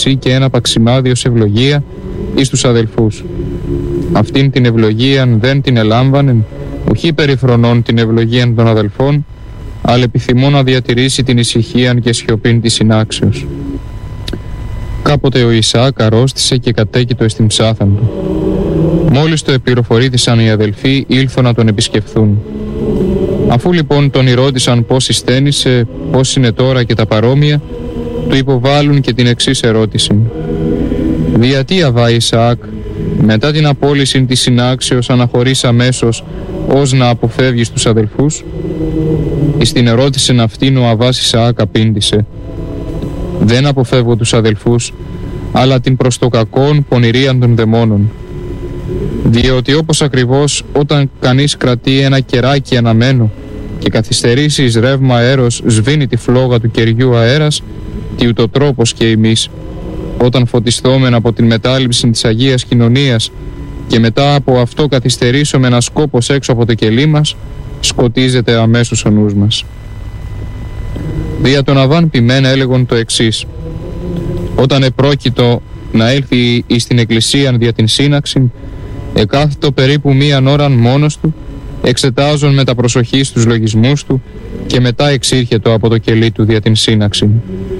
εσύ και ένα παξιμάδι ως ευλογία εις τους αδελφούς. Αυτήν την ευλογίαν δεν την ελάμβανεν, ουχή περιφρονών την ευλογίαν των αδελφών, αλλά επιθυμώ να διατηρήσει την ησυχίαν και σιωπήν της συνάξεως. Κάποτε ο Ισαάκ αρρώστησε και κατέκειτο εις την ψάθαν του. Μόλις το επληροφορήθησαν οι αδελφοί, ήλθον να τον επισκεφθούν. Αφού λοιπόν τον ρώτησαν πώς εισθένησε, πώς είναι τώρα και τα παρόμοια, του υποβάλλουν και την εξής ερώτηση. «Διατί αβά Ισαάκ, μετά την απόλυση της συνάξεως αναχωρείς αμέσως ως να αποφεύγεις τους αδελφούς?» Εις την ερώτηση αυτήν ο Αβάς Ισαάκ απήντησε «Δεν αποφεύγω τους αδελφούς, αλλά την προς το κακόν πονηρίαν των δαιμόνων. Διότι όπως ακριβώς όταν κανείς κρατεί ένα κεράκι αναμένο και καθυστερήσει εις ρεύμα αέρος σβήνει τη φλόγα του κεριού αέρας, τι ούτω τρόπος και εμείς, όταν φωτιστόμεν από την μετάληψη της Αγίας Κοινωνίας και μετά από αυτό καθυστερήσουμε ένα σκόπος έξω από το κελί μας, σκοτίζεται αμέσως ο νους μας». Δια τον Αβάν ποιμένα έλεγον το εξής. Όταν επρόκειτο να έλθει εις την εκκλησίαν δια την σύναξη, εκάθετο περίπου μίαν ώραν μόνος του, εξετάζον με τα προσοχή στους λογισμούς του και μετά εξήρχετο από το κελί του δια την σύναξη.